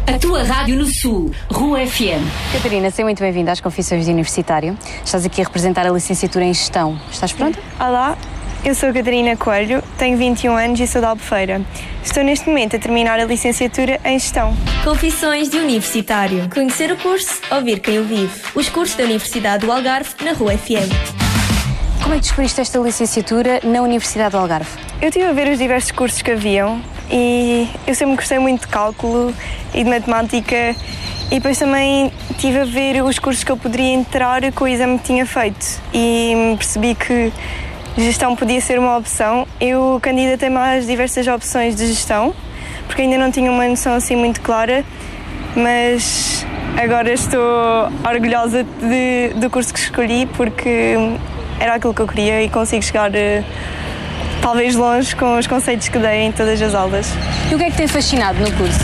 A tua rádio no Sul, Rua FM. Catarina, seja muito bem-vinda às Confissões de Universitário. Estás aqui a representar a licenciatura em Gestão. Estás pronta? Olá, eu sou a Catarina Coelho, tenho 21 anos e sou da Albufeira. Estou neste momento a terminar a licenciatura em Gestão. Confissões de Universitário. Conhecer o curso, ouvir quem o vive. Os cursos da Universidade do Algarve na Rua FM. Como é que descobriste esta licenciatura na Universidade do Algarve? Eu estive a ver os diversos cursos que haviam e eu sempre gostei muito de cálculo e de matemática e depois também estive a ver os cursos que eu poderia entrar com o exame que tinha feito e percebi que gestão podia ser uma opção. Eu candidatei-me às diversas opções de gestão porque ainda não tinha uma noção assim muito clara, mas agora estou orgulhosa do curso que escolhi porque era aquilo que eu queria e consigo chegar talvez longe com os conceitos que dei em todas as aulas. E o que é que tem fascinado no curso?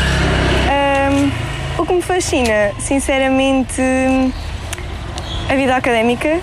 O que me fascina, sinceramente, a vida académica.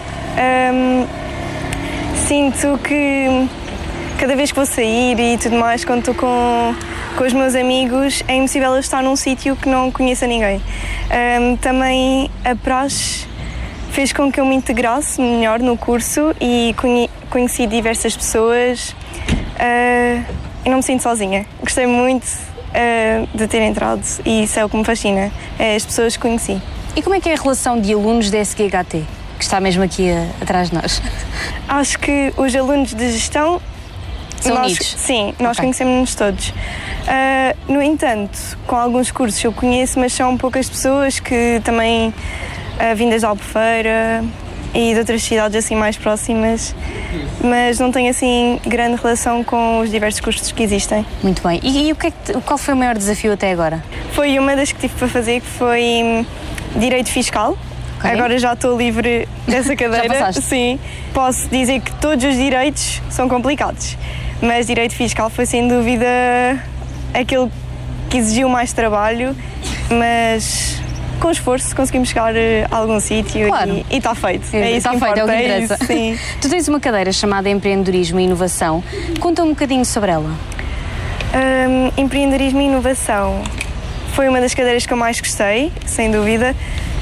Sinto que cada vez que vou sair e tudo mais, quando estou com os meus amigos, é impossível eu estar num sítio que não conheça ninguém. Também a praxe fez com que eu me integrasse melhor no curso e conheci diversas pessoas e não me sinto sozinha. Gostei muito de ter entrado e isso é o que me fascina, é as pessoas que conheci. E como é que é a relação de alunos da SGHT, que está mesmo aqui atrás de nós? Acho que os alunos de gestão são unidos? Sim, nós conhecemos-nos todos. No entanto, com alguns cursos eu conheço, mas são poucas pessoas que também vindas da Albufeira e de outras cidades assim mais próximas, mas não tenho assim grande relação com os diversos cursos que existem. Muito bem. E qual foi o maior desafio até agora? Foi uma das que tive para fazer, que foi Direito Fiscal. Okay. Agora já estou livre dessa cadeira. Já passaste? Sim. Posso dizer que todos os direitos são complicados, mas Direito Fiscal foi sem dúvida aquele que exigiu mais trabalho, mas com esforço conseguimos chegar a algum sítio. Claro. E está feito. É isso que importa. É o que interessa. Sim. Tu tens uma cadeira chamada Empreendedorismo e Inovação. Conta um bocadinho sobre ela. Empreendedorismo e Inovação foi uma das cadeiras que eu mais gostei, sem dúvida.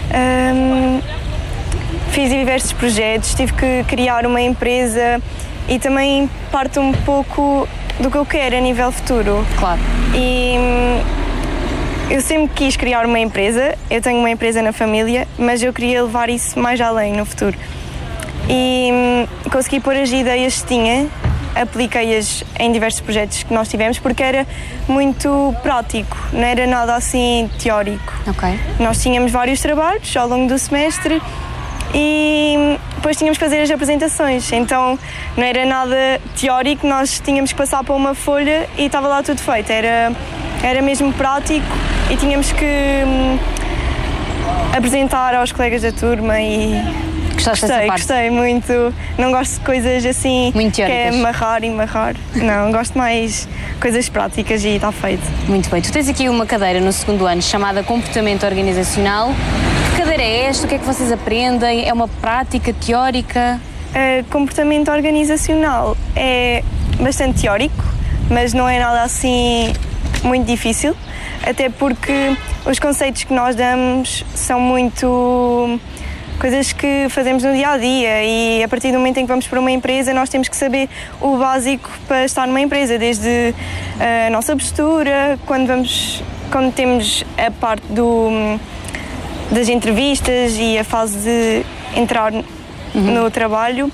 Fiz diversos projetos, tive que criar uma empresa e também parto um pouco do que eu quero a nível futuro. Claro. E eu sempre quis criar uma empresa, eu tenho uma empresa na família, mas eu queria levar isso mais além no futuro. E consegui pôr as ideias que tinha, apliquei-as em diversos projetos que nós tivemos, porque era muito prático, não era nada assim teórico. Okay. Nós tínhamos vários trabalhos ao longo do semestre e depois tínhamos que fazer as apresentações, então não era nada teórico, nós tínhamos que passar para uma folha e estava lá tudo feito, era mesmo prático e tínhamos que apresentar aos colegas da turma e gostei muito. Não gosto de coisas assim muito que é amarrar e amarrar. Não, gosto mais de coisas práticas e está feito. Muito bem. Tu tens aqui uma cadeira no segundo ano chamada Comportamento Organizacional. Que cadeira é esta? O que é que vocês aprendem? É uma prática teórica? Comportamento organizacional é bastante teórico, mas não é nada assim muito difícil, até porque os conceitos que nós damos são muito coisas que fazemos no dia-a-dia e a partir do momento em que vamos para uma empresa nós temos que saber o básico para estar numa empresa, desde a nossa postura, quando temos a parte das entrevistas e a fase de entrar no trabalho,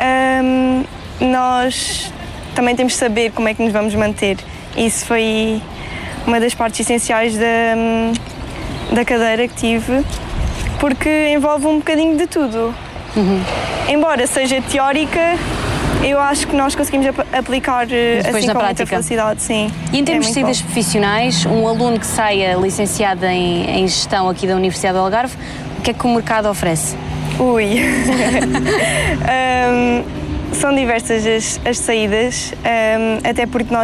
nós também temos que saber como é que nos vamos manter. Isso foi uma das partes essenciais da cadeira que tive, porque envolve um bocadinho de tudo. Embora seja teórica, eu acho que nós conseguimos aplicar assim com muita facilidade, sim. E em termos de saídas profissionais, um aluno que saia licenciado em Gestão aqui da Universidade do Algarve, o que é que o mercado oferece? São diversas as saídas, até porque nós